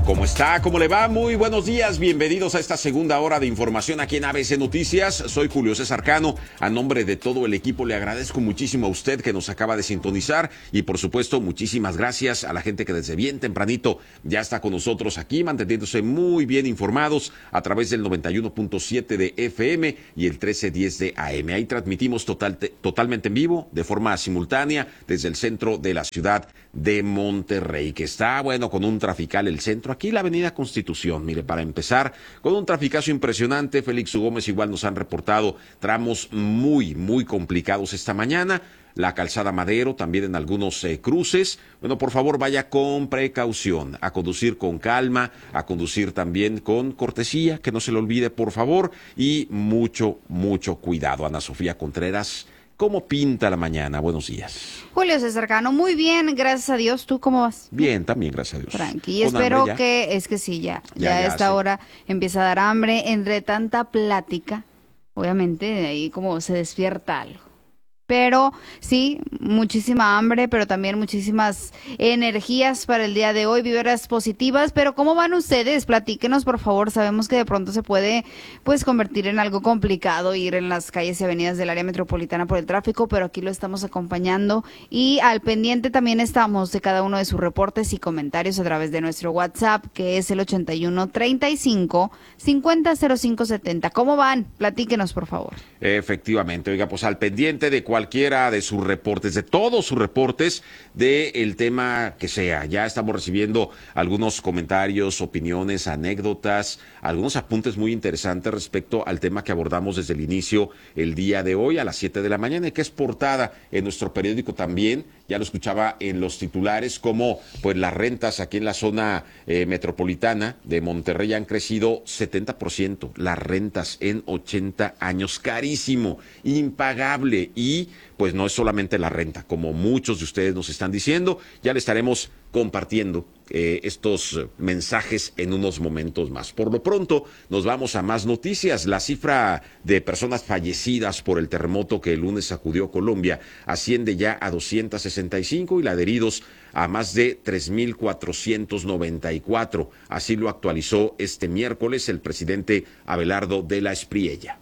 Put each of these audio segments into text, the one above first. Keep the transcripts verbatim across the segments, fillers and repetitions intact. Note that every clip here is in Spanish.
¿Cómo está? ¿Cómo le va? Muy buenos días. Bienvenidos a esta segunda hora de información aquí en A B C Noticias. Soy Julio César Cano. A nombre de todo el equipo le agradezco muchísimo a usted que nos acaba de sintonizar y por supuesto muchísimas gracias a la gente que desde bien tempranito ya está con nosotros aquí manteniéndose muy bien informados a través del noventa y uno punto siete de F M y el trece diez de A M. Ahí transmitimos total, totalmente en vivo, de forma simultánea desde el centro de la ciudad de Monterrey, que está, bueno, con un trafical el centro. Aquí la avenida Constitución, mire, para empezar, con un traficazo impresionante. Félix U. Gómez igual nos han reportado tramos muy, muy complicados esta mañana. La calzada Madero, también en algunos eh, cruces. Bueno, por favor, vaya con precaución, a conducir con calma, a conducir también con cortesía, que no se le olvide, por favor, y mucho, mucho cuidado. Ana Sofía Contreras, ¿cómo pinta la mañana? Buenos días. Julio César Cano, muy bien, gracias a Dios. ¿Tú cómo vas? Bien, también, gracias a Dios. Tranqui, espero que, es que sí, ya, ya, ya a esta sí. hora empieza a dar hambre, entre tanta plática, obviamente, de ahí como se despierta algo. Pero sí, muchísima hambre, pero también muchísimas energías para el día de hoy, vibras positivas. Pero ¿cómo van ustedes? Platíquenos, por favor. Sabemos que de pronto se puede pues convertir en algo complicado ir en las calles y avenidas del área metropolitana por el tráfico, pero aquí lo estamos acompañando y al pendiente también estamos de cada uno de sus reportes y comentarios a través de nuestro WhatsApp, que es el ochenta y uno, treinta y cinco, cincuenta, cero cinco setenta. ¿Cómo van? Platíquenos, por favor. Efectivamente, oiga, pues al pendiente de cualquiera de sus reportes, de todos sus reportes, del tema que sea. Ya estamos recibiendo algunos comentarios, opiniones, anécdotas, algunos apuntes muy interesantes respecto al tema que abordamos desde el inicio el día de hoy a las siete de la mañana y que es portada en nuestro periódico también. Ya lo escuchaba en los titulares, como pues las rentas aquí en la zona eh, metropolitana de Monterrey han crecido setenta por ciento. Las rentas en ochenta años, carísimo, impagable. Y pues no es solamente la renta, como muchos de ustedes nos están diciendo. Ya le estaremos compartiendo eh, estos mensajes en unos momentos más. Por lo pronto, nos vamos a más noticias. La cifra de personas fallecidas por el terremoto que el lunes sacudió Colombia asciende ya a doscientos sesenta y cinco y la de heridos a más de tres mil cuatrocientos noventa y cuatro. Así lo actualizó este miércoles el presidente Abelardo de la Espriella.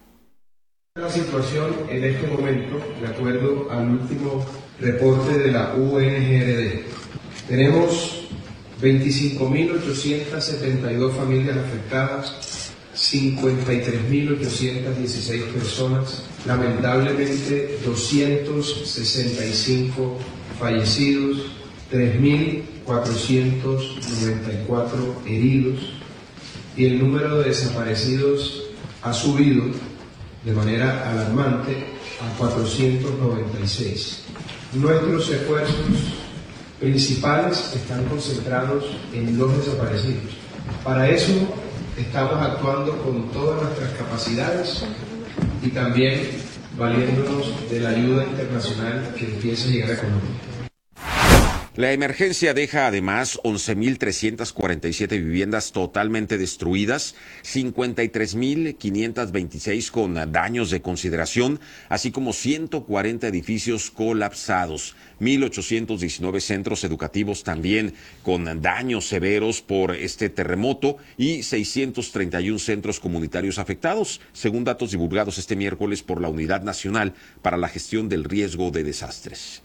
La situación en este momento, de acuerdo al último reporte de la U N G R D, tenemos veinticinco mil ochocientos setenta y dos familias afectadas, cincuenta y tres mil ochocientos dieciséis personas, lamentablemente doscientos sesenta y cinco fallecidos, tres mil cuatrocientos noventa y cuatro heridos y el número de desaparecidos ha subido de manera alarmante a cuatrocientos noventa y seis. Nuestros esfuerzos principales están concentrados en los desaparecidos. Para eso estamos actuando con todas nuestras capacidades y también valiéndonos de la ayuda internacional que empieza a llegar a Colombia. La emergencia deja además once mil trescientas cuarenta y siete viviendas totalmente destruidas, cincuenta y tres mil quinientos veintiséis con daños de consideración, así como ciento cuarenta edificios colapsados, mil ochocientos diecinueve centros educativos también con daños severos por este terremoto y seiscientos treinta y uno centros comunitarios afectados, según datos divulgados este miércoles por la Unidad Nacional para la Gestión del Riesgo de Desastres.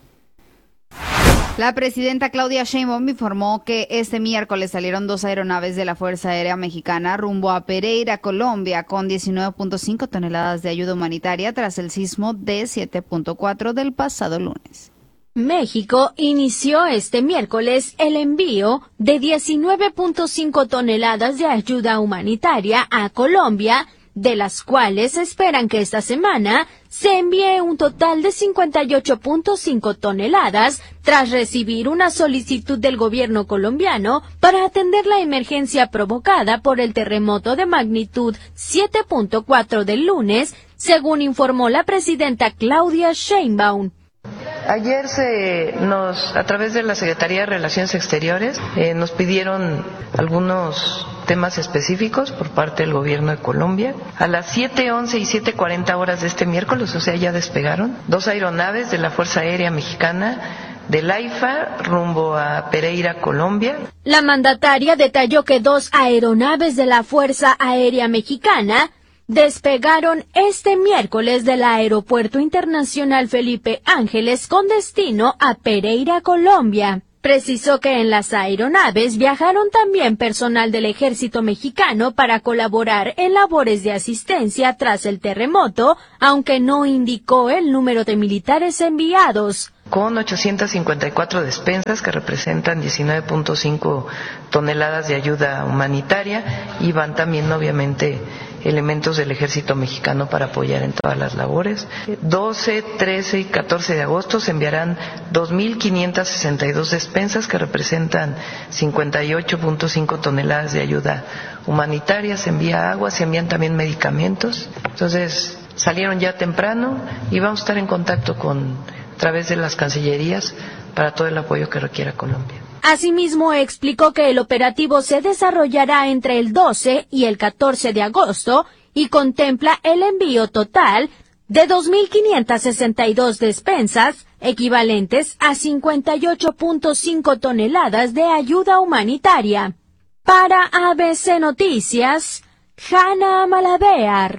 La presidenta Claudia Sheinbaum informó que este miércoles salieron dos aeronaves de la Fuerza Aérea Mexicana rumbo a Pereira, Colombia, con diecinueve punto cinco toneladas de ayuda humanitaria tras el sismo de siete punto cuatro del pasado lunes. México inició este miércoles el envío de diecinueve punto cinco toneladas de ayuda humanitaria a Colombia, de las cuales esperan que esta semana se envíe un total de cincuenta y ocho punto cinco toneladas tras recibir una solicitud del gobierno colombiano para atender la emergencia provocada por el terremoto de magnitud siete punto cuatro del lunes, según informó la presidenta Claudia Sheinbaum. Ayer se nos, a través de la Secretaría de Relaciones Exteriores, eh, nos pidieron algunos temas específicos por parte del gobierno de Colombia. A las siete once y siete cuarenta horas de este miércoles, o sea, ya despegaron, dos aeronaves de la Fuerza Aérea Mexicana del AIFA rumbo a Pereira, Colombia. La mandataria detalló que dos aeronaves de la Fuerza Aérea Mexicana despegaron este miércoles del Aeropuerto Internacional Felipe Ángeles con destino a Pereira, Colombia. Precisó que en las aeronaves viajaron también personal del Ejército Mexicano para colaborar en labores de asistencia tras el terremoto, aunque no indicó el número de militares enviados. Con ochocientas cincuenta y cuatro despensas que representan diecinueve punto cinco toneladas de ayuda humanitaria, y van también obviamente elementos del Ejército Mexicano para apoyar en todas las labores. doce, trece y catorce de agosto se enviarán dos mil quinientas sesenta y dos despensas que representan cincuenta y ocho punto cinco toneladas de ayuda humanitaria. Se envía agua, se envían también medicamentos. Entonces salieron ya temprano y vamos a estar en contacto con a través de las cancillerías para todo el apoyo que requiera Colombia. Asimismo, explicó que el operativo se desarrollará entre el doce y el catorce de agosto y contempla el envío total de dos mil quinientas sesenta y dos despensas, equivalentes a cincuenta y ocho punto cinco toneladas de ayuda humanitaria. Para A B C Noticias, Hanna Malavear.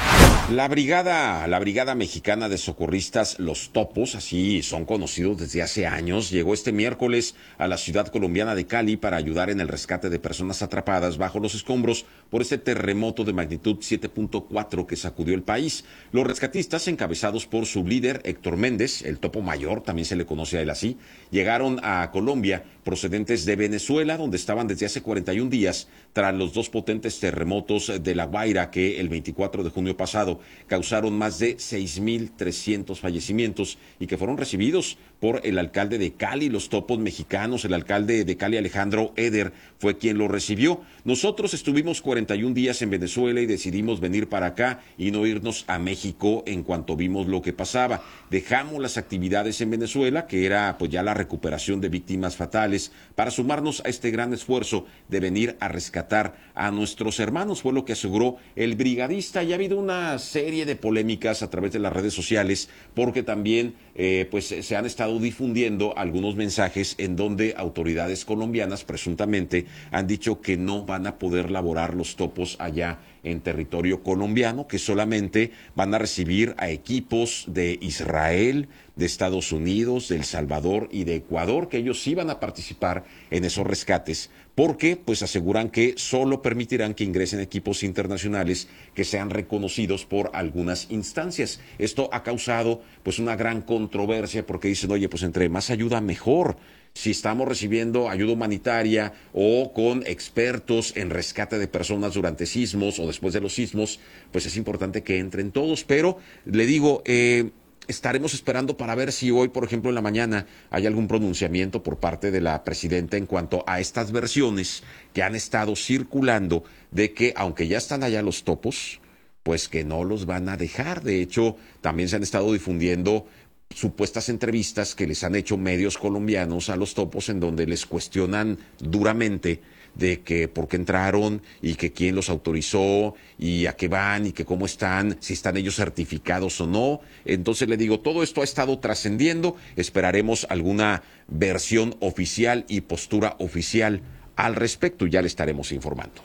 La brigada, la brigada mexicana de socorristas Los Topos, así son conocidos desde hace años, llegó este miércoles a la ciudad colombiana de Cali para ayudar en el rescate de personas atrapadas bajo los escombros por este terremoto de magnitud siete punto cuatro que sacudió el país. Los rescatistas, encabezados por su líder Héctor Méndez, el Topo Mayor, también se le conoce a él así, llegaron a Colombia procedentes de Venezuela, donde estaban desde hace cuarenta y un días tras los dos potentes terremotos de La Guaira que el veinticuatro de junio pasado causaron más de seis mil trescientos fallecimientos y que fueron recibidos por el alcalde de Cali. Los Topos mexicanos, el alcalde de Cali, Alejandro Eder, fue quien lo recibió. Nosotros estuvimos cuarenta y un días en Venezuela y decidimos venir para acá y no irnos a México en cuanto vimos lo que pasaba. Dejamos las actividades en Venezuela, que era pues ya la recuperación de víctimas fatales, para sumarnos a este gran esfuerzo de venir a rescatar a nuestros hermanos, fue lo que aseguró el brigadista. Y ha habido una serie de polémicas a través de las redes sociales, porque también eh, pues se han estado difundiendo algunos mensajes en donde autoridades colombianas presuntamente han dicho que no van a poder laborar los topos allá en territorio colombiano, que solamente van a recibir a equipos de Israel, de Estados Unidos, de El Salvador y de Ecuador, que ellos sí van a participar en esos rescates, porque pues aseguran que solo permitirán que ingresen equipos internacionales que sean reconocidos por algunas instancias. Esto ha causado pues una gran controversia, porque dicen, oye, pues entre más ayuda mejor. Si estamos recibiendo ayuda humanitaria o con expertos en rescate de personas durante sismos o después de los sismos, pues es importante que entren todos. Pero le digo, eh, estaremos esperando para ver si hoy, por ejemplo, en la mañana hay algún pronunciamiento por parte de la presidenta en cuanto a estas versiones que han estado circulando de que, aunque ya están allá los topos, pues que no los van a dejar. De hecho, también se han estado difundiendo supuestas entrevistas que les han hecho medios colombianos a los topos, en donde les cuestionan duramente de que por qué entraron y que quién los autorizó y a qué van y que cómo están, si están ellos certificados o no. Entonces le digo, todo esto ha estado trascendiendo. Esperaremos alguna versión oficial y postura oficial al respecto y ya le estaremos informando.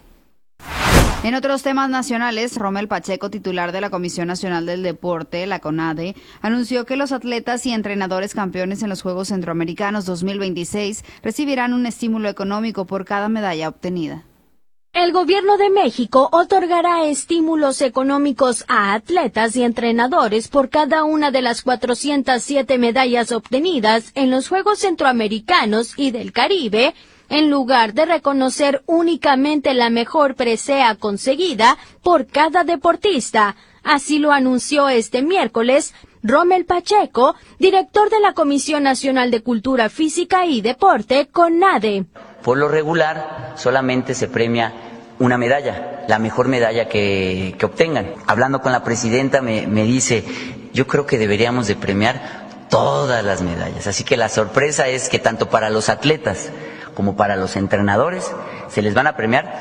En otros temas nacionales, Rommel Pacheco, titular de la Comisión Nacional del Deporte, la CONADE, anunció que los atletas y entrenadores campeones en los Juegos Centroamericanos dos mil veintiséis recibirán un estímulo económico por cada medalla obtenida. El Gobierno de México otorgará estímulos económicos a atletas y entrenadores por cada una de las cuatrocientas siete medallas obtenidas en los Juegos Centroamericanos y del Caribe, en lugar de reconocer únicamente la mejor presea conseguida por cada deportista. Así lo anunció este miércoles Rommel Pacheco, director de la Comisión Nacional de Cultura Física y Deporte, CONADE. Por lo regular, solamente se premia una medalla, la mejor medalla que, que obtengan. Hablando con la presidenta me, me dice, yo creo que deberíamos de premiar todas las medallas. Así que la sorpresa es que tanto para los atletas como para los entrenadores se les van a premiar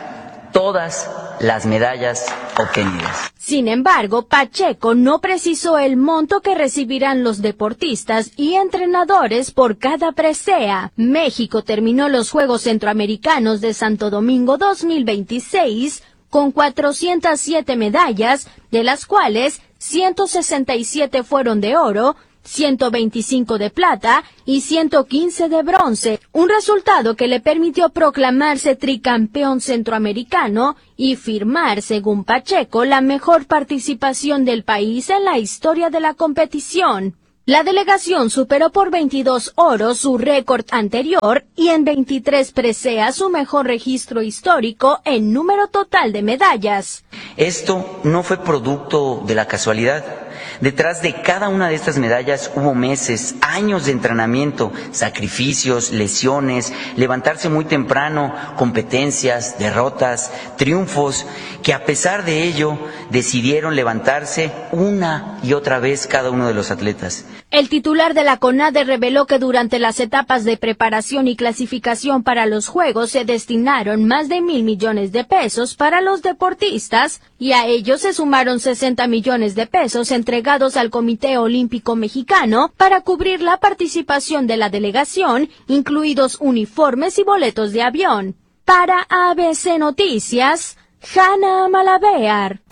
todas las medallas obtenidas. Sin embargo, Pacheco no precisó el monto que recibirán los deportistas y entrenadores por cada presea. México terminó los Juegos Centroamericanos de Santo Domingo dos mil veintiséis con cuatrocientas siete medallas, de las cuales ciento sesenta y siete fueron de oro, ciento veinticinco de plata y ciento quince de bronce, un resultado que le permitió proclamarse tricampeón centroamericano y firmar, según Pacheco, la mejor participación del país en la historia de la competición. La delegación superó por veintidós oros su récord anterior y en veintitrés preseas su mejor registro histórico en número total de medallas. Esto no fue producto de la casualidad. Detrás de cada una de estas medallas hubo meses, años de entrenamiento, sacrificios, lesiones, levantarse muy temprano, competencias, derrotas, triunfos, que a pesar de ello decidieron levantarse una y otra vez cada uno de los atletas. El titular de la CONADE reveló que durante las etapas de preparación y clasificación para los Juegos se destinaron más de mil millones de pesos para los deportistas y a ellos se sumaron sesenta millones de pesos entregados al Comité Olímpico Mexicano para cubrir la participación de la delegación, incluidos uniformes y boletos de avión. Para A B C Noticias, Hanna Malabear.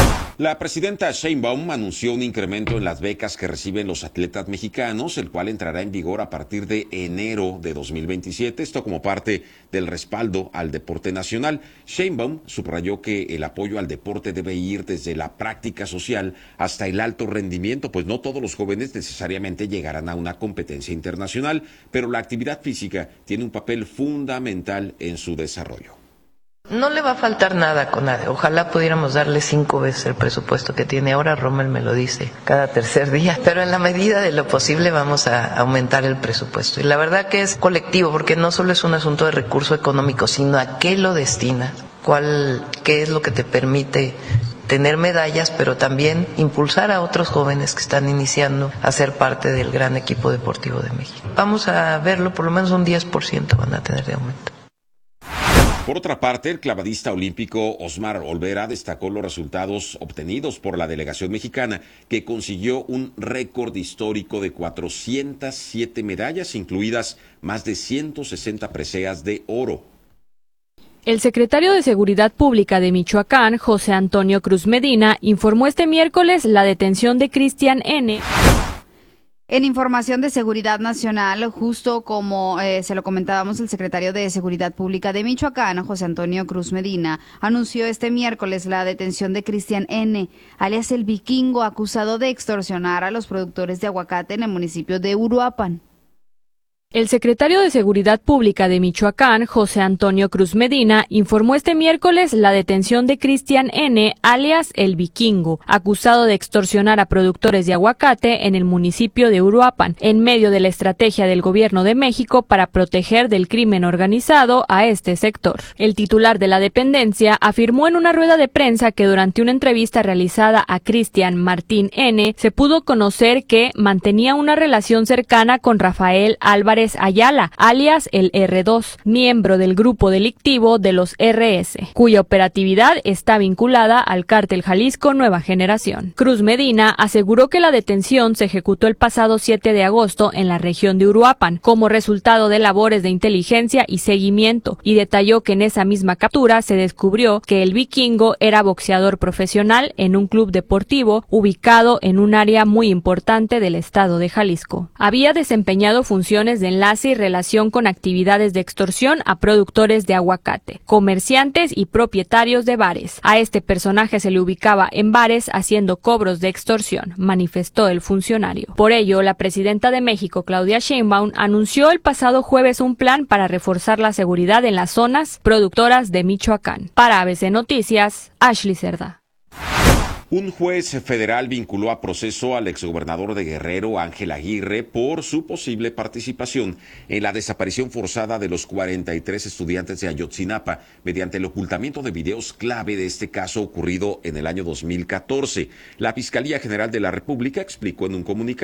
La presidenta Sheinbaum anunció un incremento en las becas que reciben los atletas mexicanos, el cual entrará en vigor a partir de enero de dos mil veintisiete, esto como parte del respaldo al deporte nacional. Sheinbaum subrayó que el apoyo al deporte debe ir desde la práctica social hasta el alto rendimiento, pues no todos los jóvenes necesariamente llegarán a una competencia internacional, pero la actividad física tiene un papel fundamental en su desarrollo. No le va a faltar nada a CONADE. Ojalá pudiéramos darle cinco veces el presupuesto que tiene ahora. Rommel me lo dice cada tercer día. Pero en la medida de lo posible vamos a aumentar el presupuesto. Y la verdad que es colectivo, porque no solo es un asunto de recurso económico, sino a qué lo destinas, cuál, qué es lo que te permite tener medallas, pero también impulsar a otros jóvenes que están iniciando a ser parte del gran equipo deportivo de México. Vamos a verlo, por lo menos un diez por ciento van a tener de aumento. Por otra parte, el clavadista olímpico Osmar Olvera destacó los resultados obtenidos por la delegación mexicana, que consiguió un récord histórico de cuatrocientas siete medallas, incluidas más de ciento sesenta preseas de oro. El secretario de Seguridad Pública de Michoacán, José Antonio Cruz Medina, informó este miércoles la detención de Cristian N. En información de seguridad nacional, justo como eh, se lo comentábamos, el secretario de Seguridad Pública de Michoacán, José Antonio Cruz Medina, anunció este miércoles la detención de Cristian N., alias el Vikingo, acusado de extorsionar a los productores de aguacate en el municipio de Uruapan. El secretario de Seguridad Pública de Michoacán, José Antonio Cruz Medina, informó este miércoles la detención de Cristian N., alias El Vikingo, acusado de extorsionar a productores de aguacate en el municipio de Uruapan, en medio de la estrategia del Gobierno de México para proteger del crimen organizado a este sector. El titular de la dependencia afirmó en una rueda de prensa que durante una entrevista realizada a Cristian Martín N., se pudo conocer que mantenía una relación cercana con Rafael Álvarez Ayala, alias el erre dos, miembro del grupo delictivo de los erre ese, cuya operatividad está vinculada al cártel Jalisco Nueva Generación. Cruz Medina aseguró que la detención se ejecutó el pasado siete de agosto en la región de Uruapan, como resultado de labores de inteligencia y seguimiento, y detalló que en esa misma captura se descubrió que el Vikingo era boxeador profesional en un club deportivo ubicado en un área muy importante del estado de Jalisco. Había desempeñado funciones de enlace y relación con actividades de extorsión a productores de aguacate, comerciantes y propietarios de bares. A este personaje se le ubicaba en bares haciendo cobros de extorsión, manifestó el funcionario. Por ello, la presidenta de México, Claudia Sheinbaum, anunció el pasado jueves un plan para reforzar la seguridad en las zonas productoras de Michoacán. Para A B C Noticias, Ashley Cerda. Un juez federal vinculó a proceso al exgobernador de Guerrero, Ángel Aguirre, por su posible participación en la desaparición forzada de los cuarenta y tres estudiantes de Ayotzinapa mediante el ocultamiento de videos clave de este caso ocurrido en el año dos mil catorce. La Fiscalía General de la República explicó en un comunicado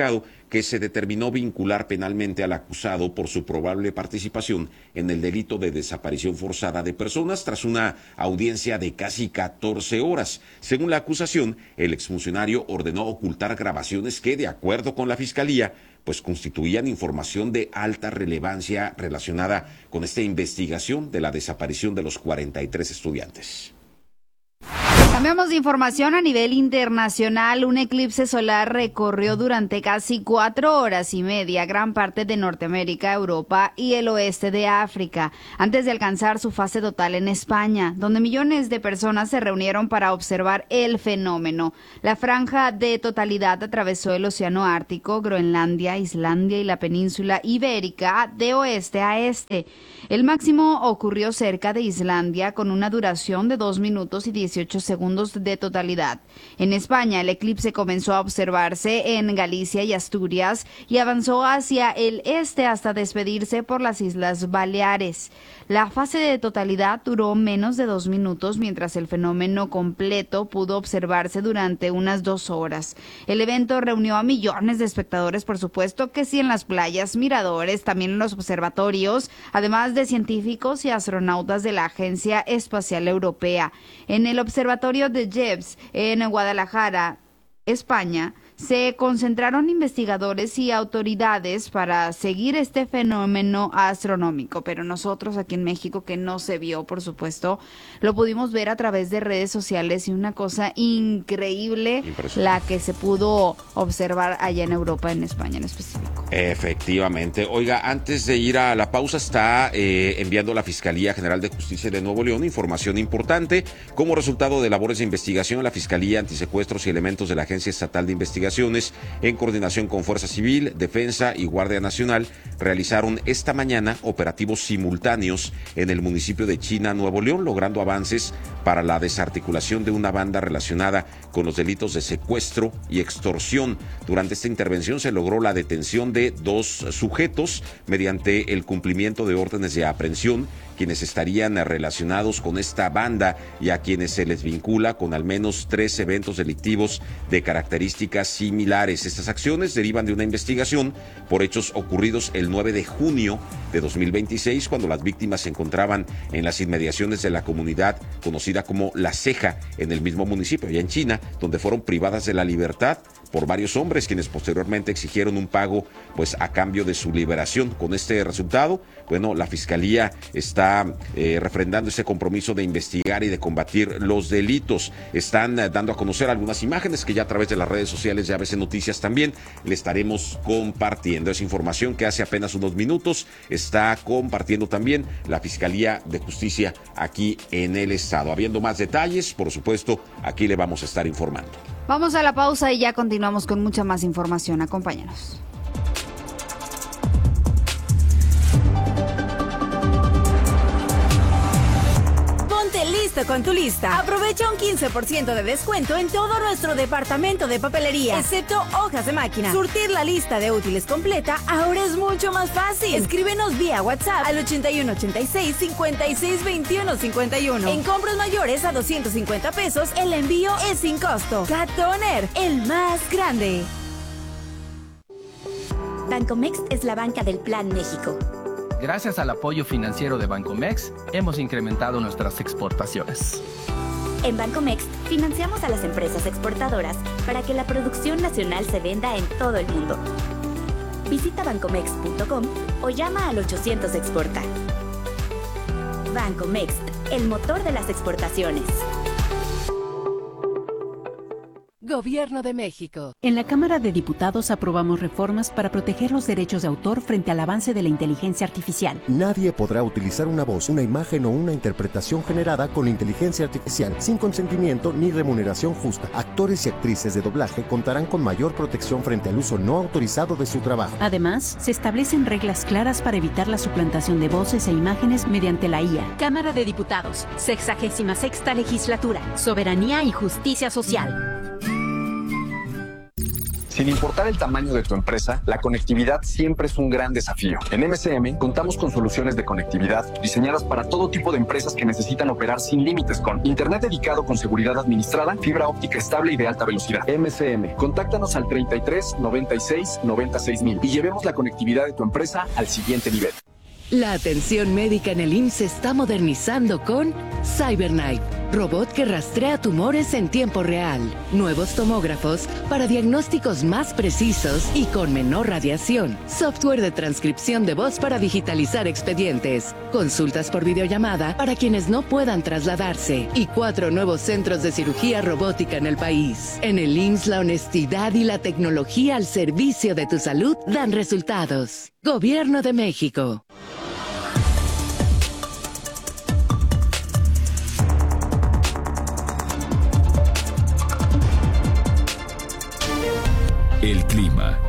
que se determinó vincular penalmente al acusado por su probable participación en el delito de desaparición forzada de personas tras una audiencia de casi catorce horas. Según la acusación, el exfuncionario ordenó ocultar grabaciones que, de acuerdo con la Fiscalía, pues constituían información de alta relevancia relacionada con esta investigación de la desaparición de los cuarenta y tres estudiantes. Cambiamos de información a nivel internacional. Un eclipse solar recorrió durante casi cuatro horas y media gran parte de Norteamérica, Europa y el oeste de África, antes de alcanzar su fase total en España, donde millones de personas se reunieron para observar el fenómeno. La franja de totalidad atravesó el Océano Ártico, Groenlandia, Islandia y la península ibérica de oeste a este. El máximo ocurrió cerca de Islandia, con una duración de dos minutos y dieciocho segundos de totalidad. En España, el eclipse comenzó a observarse en Galicia y Asturias y avanzó hacia el este hasta despedirse por las Islas Baleares. La fase de totalidad duró menos de dos minutos, mientras el fenómeno completo pudo observarse durante unas dos horas. El evento reunió a millones de espectadores, por supuesto que sí, en las playas, miradores, también en los observatorios, además de científicos y astronautas de la Agencia Espacial Europea. En el observatorio de Jebs, en Guadalajara, España, se concentraron investigadores y autoridades para seguir este fenómeno astronómico, pero nosotros aquí en México, que no se vio, por supuesto, lo pudimos ver a través de redes sociales y una cosa increíble la que se pudo observar allá en Europa, en España en específico. Efectivamente. Oiga, antes de ir a la pausa, está eh, enviando la Fiscalía General de Justicia de Nuevo León información importante. Como resultado de labores de investigación, la Fiscalía Antisecuestros y elementos de la Agencia Estatal de Investigaciones, en coordinación con Fuerza Civil, Defensa y Guardia Nacional, realizaron esta mañana operativos simultáneos en el municipio de China, Nuevo León, logrando avances para la desarticulación de una banda relacionada con los delitos de secuestro y extorsión. Durante esta intervención se logró la detención de dos sujetos mediante el cumplimiento de órdenes de aprehensión, quienes estarían relacionados con esta banda y a quienes se les vincula con al menos tres eventos delictivos de características similares. Estas acciones derivan de una investigación por hechos ocurridos el nueve de junio de dos mil veintiséis, cuando las víctimas se encontraban en las inmediaciones de la comunidad conocida como La Ceja, en el mismo municipio, allá en China, donde fueron privadas de la libertad por varios hombres, quienes posteriormente exigieron un pago pues a cambio de su liberación. Con este resultado, bueno, la Fiscalía está eh, refrendando ese compromiso de investigar y de combatir los delitos. Están eh, dando a conocer algunas imágenes que ya a través de las redes sociales de A B C Noticias también le estaremos compartiendo. Es información que hace apenas unos minutos está compartiendo también la Fiscalía de Justicia aquí en el estado. Habiendo más detalles, por supuesto, aquí le vamos a estar informando. Vamos a la pausa y ya continuamos con mucha más información. Acompáñanos. Ponte listo con tu lista. Aprovecha un quince por ciento de descuento en todo nuestro departamento de papelería, excepto hojas de máquina. Surtir la lista de útiles completa ahora es mucho más fácil. Escríbenos vía WhatsApp al ochenta y uno ochenta y seis, cincuenta y seis veintiuno cincuenta y uno. En compras mayores a doscientos cincuenta pesos, el envío es sin costo. Cat Toner, el más grande. Bancomext es la banca del Plan México. Gracias al apoyo financiero de Bancomext, hemos incrementado nuestras exportaciones. En Bancomext financiamos a las empresas exportadoras para que la producción nacional se venda en todo el mundo. Visita bancomext punto com o llama al ochocientos exporta. Bancomext, el motor de las exportaciones. Gobierno de México. En la Cámara de Diputados aprobamos reformas para proteger los derechos de autor frente al avance de la inteligencia artificial. Nadie podrá utilizar una voz, una imagen o una interpretación generada con inteligencia artificial sin consentimiento ni remuneración justa. Actores y actrices de doblaje contarán con mayor protección frente al uso no autorizado de su trabajo. Además, se establecen reglas claras para evitar la suplantación de voces e imágenes mediante la I A. Cámara de Diputados, sexagésima sexta legislatura, soberanía y justicia social. Sin importar el tamaño de tu empresa, la conectividad siempre es un gran desafío. En M C M contamos con soluciones de conectividad diseñadas para todo tipo de empresas que necesitan operar sin límites con internet dedicado con seguridad administrada, fibra óptica estable y de alta velocidad. M C M, contáctanos al treinta y tres, noventa y seis, noventa y seis mil y llevemos la conectividad de tu empresa al siguiente nivel. La atención médica en el I M S S se está modernizando con CyberKnife, robot que rastrea tumores en tiempo real, nuevos tomógrafos para diagnósticos más precisos y con menor radiación, software de transcripción de voz para digitalizar expedientes, consultas por videollamada para quienes no puedan trasladarse y cuatro nuevos centros de cirugía robótica en el país. En el I M S S la honestidad y la tecnología al servicio de tu salud dan resultados. Gobierno de México. El clima.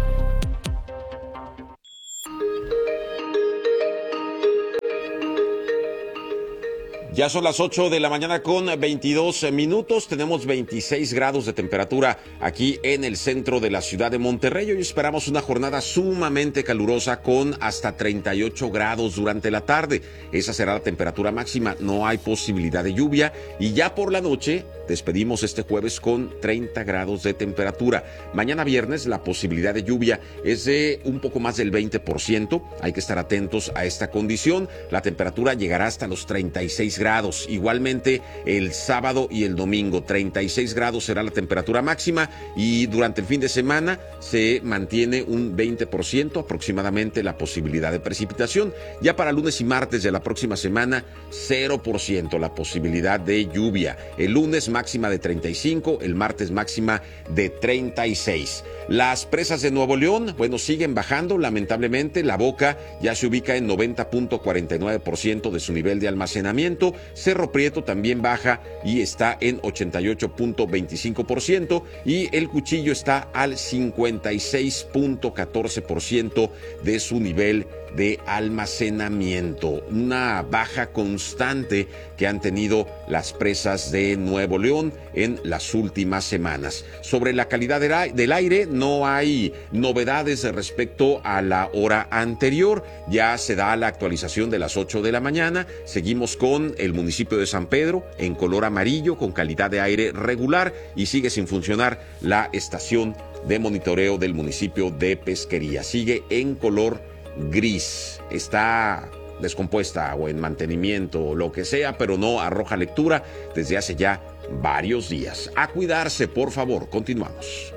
Ya son las ocho de la mañana con veintidós minutos. Tenemos veintiséis grados de temperatura aquí en el centro de la ciudad de Monterrey. Hoy esperamos una jornada sumamente calurosa con hasta treinta y ocho grados durante la tarde. Esa será la temperatura máxima. No hay posibilidad de lluvia. Y ya por la noche despedimos este jueves con treinta grados de temperatura. Mañana viernes la posibilidad de lluvia es de un poco más del veinte por ciento. Hay que estar atentos a esta condición. La temperatura llegará hasta los treinta y seis grados. Igualmente el sábado y el domingo, treinta y seis grados será la temperatura máxima y durante el fin de semana se mantiene un veinte por ciento aproximadamente la posibilidad de precipitación. Ya para lunes y martes de la próxima semana, cero por ciento la posibilidad de lluvia. El lunes máxima de treinta y cinco, el martes máxima de treinta y seis. Las presas de Nuevo León, bueno, siguen bajando, lamentablemente. La Boca ya se ubica en noventa punto cuarenta y nueve por ciento de su nivel de almacenamiento. Cerro Prieto también baja y está en ochenta y ocho punto veinticinco por ciento. Y el Cuchillo está al cincuenta y seis punto catorce por ciento de su nivel de almacenamiento. Una baja constante que han tenido las presas de Nuevo León en las últimas semanas. Sobre la calidad del aire no hay novedades respecto a la hora anterior. Ya se da la actualización de las ocho de la mañana. Seguimos con el municipio de San Pedro en color amarillo con calidad de aire regular y sigue sin funcionar la estación de monitoreo del municipio de Pesquería. Sigue en color gris, está descompuesta o en mantenimiento o lo que sea, pero no arroja lectura desde hace ya varios días. A cuidarse, por favor. Continuamos.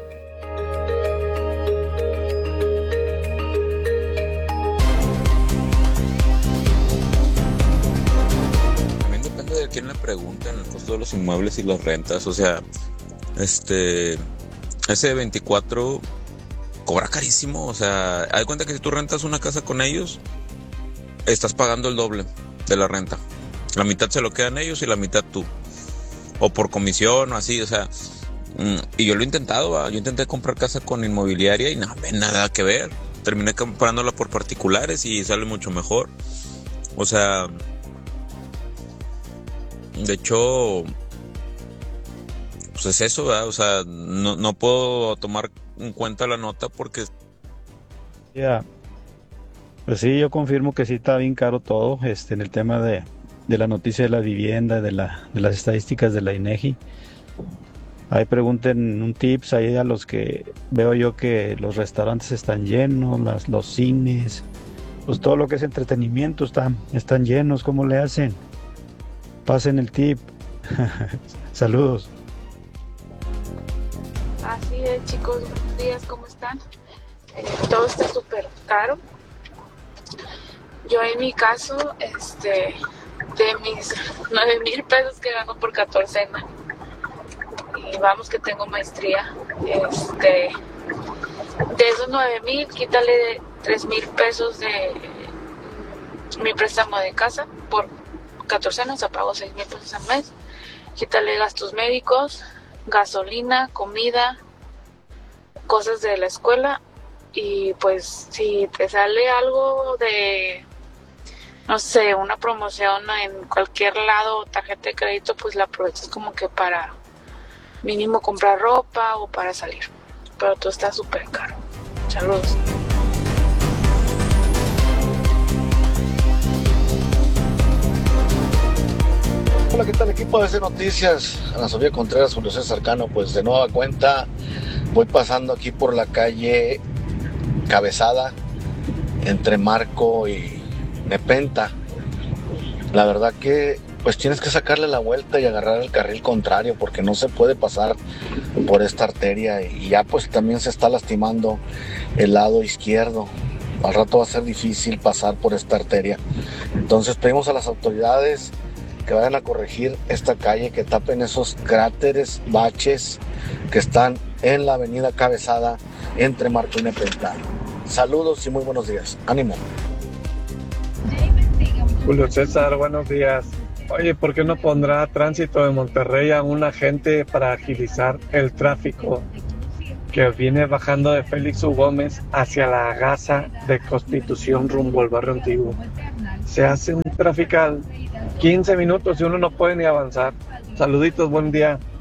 También depende de quién le pregunten el costo de los inmuebles y las rentas. O sea, este ese veinticuatro cobra carísimo. O sea, haz de cuenta que si tú rentas una casa con ellos, estás pagando el doble de la renta. La mitad se lo quedan ellos y la mitad tú. O por comisión o así, o sea. Y yo lo he intentado, ¿va? Yo intenté comprar casa con inmobiliaria y nada, nada que ver. Terminé comprándola por particulares y sale mucho mejor. O sea, de hecho, pues es eso, ¿verdad? O sea, no, no puedo tomar en cuenta la nota porque... Ya, yeah. Pues sí, yo confirmo que sí está bien caro todo, este, en el tema de, de la noticia de la vivienda, de, la, de las estadísticas de la INEGI. Ahí pregunten un tips ahí a los que veo yo que los restaurantes están llenos, las, los cines, pues todo lo que es entretenimiento están, están llenos. ¿Cómo le hacen? Pasen el tip. Saludos. Así es, chicos, buenos días, ¿cómo están? Eh, todo está súper caro. Yo en mi caso, este, de mis nueve mil pesos que gano por catorcena, y vamos que tengo maestría, este, de esos nueve mil, quítale tres mil pesos de mi préstamo de casa por catorcena, o sea, pago seis mil pesos al mes, quítale gastos médicos, gasolina, comida, cosas de la escuela, y pues si te sale algo de, no sé, una promoción en cualquier lado, tarjeta de crédito, pues la aprovechas como que para mínimo comprar ropa o para salir. pero todo está súper caro. Saludos. Hola, ¿qué tal equipo de C Noticias? Ana Sofía Contreras, Julio César Cano, pues de nueva cuenta voy pasando aquí por la calle Cabezada entre Marco y Nepenta. La verdad que pues tienes que sacarle la vuelta y agarrar el carril contrario porque no se puede pasar por esta arteria y ya pues también se está lastimando el lado izquierdo. Al rato va a ser difícil pasar por esta arteria. Entonces pedimos a las autoridades que vayan a corregir esta calle, que tapen esos cráteres, baches que están en la avenida Cabezada entre Marco y Nepenta. Saludos y muy buenos días. Ánimo. Julio César, buenos días. Oye, ¿por qué no pondrá Tránsito de Monterrey a un agente para agilizar el tráfico que viene bajando de Félix U. Gómez hacia la Gaza de Constitución rumbo al barrio antiguo? Se hace un trafical quince minutos y uno no puede ni avanzar. Saluditos, buen día.